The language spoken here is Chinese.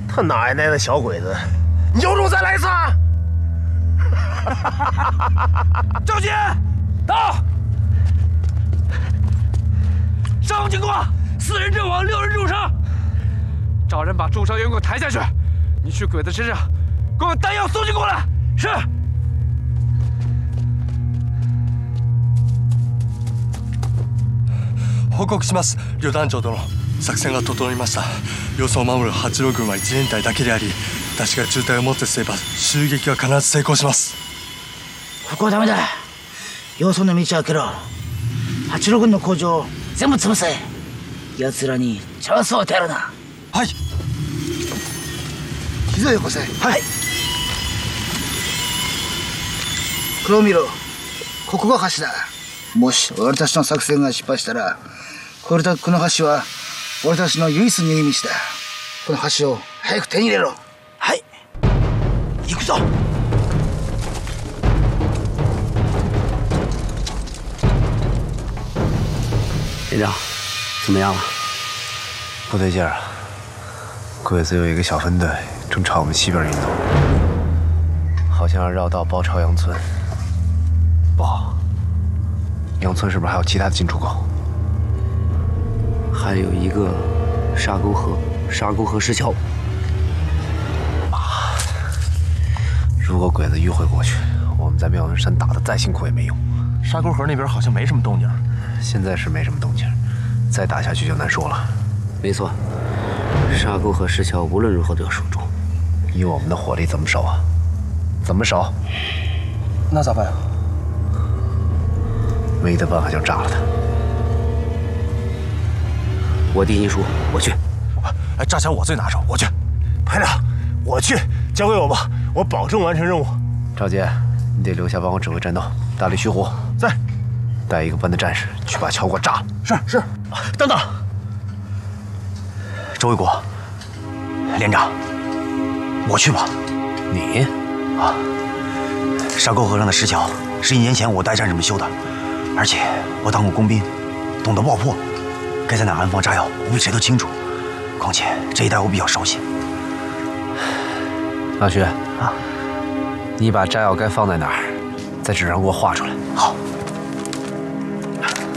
他奶奶的小鬼子！你有种再来一次！ 赵杰，到！上午情况：4人阵亡，6人重伤。找人把重伤员给我抬下去。你去鬼子身上，给我把弹药搜集过来。是。 報告します。旅団長殿、作戦が整いました。様子を守る八路軍は1連隊だけであり、私が中隊をもってすれば襲撃は必ず成功します。 ここはダメだ。様子の道を開けろ。八路軍の工場を全部潰せ。奴らにチャンスを与えるな。 はい。 膝をよこせ。はい。これを見ろ。ここが橋だ。もし俺たちの作戦が失敗したら、この橋は俺たちの唯一の逃げ道だ。この橋を早く手に入れろ。はい。行くぞ。 连长，怎么样了？ 不对劲儿啊！鬼子有一个小分队正朝我们西边运动，好像要绕道包抄杨村。不好，杨村是不是还有其他的进出口？ 还有一个沙沟河石桥。 妈的！如果鬼子迂回过去，我们在妙云山打得再辛苦也没用。 沙沟河那边好像没什么动静。 现在是没什么动静，再打下去就难说了。 没错，沙沟和石桥无论如何都要守住。 以我们的火力怎么守啊？怎么守？ 那咋办呀？ 唯一的办法就是炸了它。 我递信书，我去。 哎，炸枪我最拿手，我去。排长，我去，交给我吧，我保证完成任务。 赵杰，你得留下帮我指挥战斗，大力虚虎在。 带一个班的战士去把桥给我炸了。 是。等等， 周卫国，连长，我去吧。 你啊，沙沟河上的石桥是1年前我带战士们修的，而且我当过工兵，懂得爆破，该在哪安放炸药，我比谁都清楚。况且这一带我比较熟悉。 阿薛啊，你把炸药该放在哪儿，在纸上给我画出来。 好。